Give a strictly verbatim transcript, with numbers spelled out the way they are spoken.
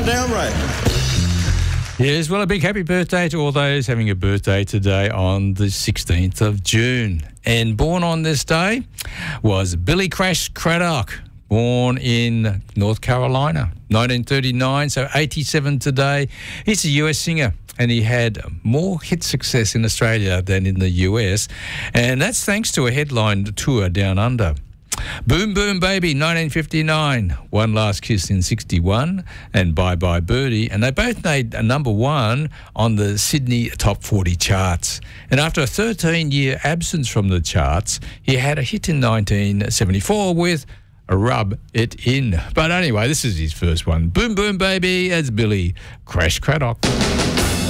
goddamn right. Yes, well, a big happy birthday to all those having a birthday today on the sixteenth of June. And born on this day was Billy Crash Craddock, born in North Carolina, nineteen thirty-nine, so eighty-seven today. He's a U S singer, and he had more hit success in Australia than in the U S, and that's thanks to a headlined tour down under. Boom Boom Baby, nineteen fifty-nine, One Last Kiss in sixty-one, and Bye Bye Birdie, and they both made a number one on the Sydney Top forty charts. And after a thirteen-year absence from the charts, he had a hit in nineteen seventy-four with Rub It In. But anyway, this is his first one. Boom Boom Baby as Billy Crash Craddock.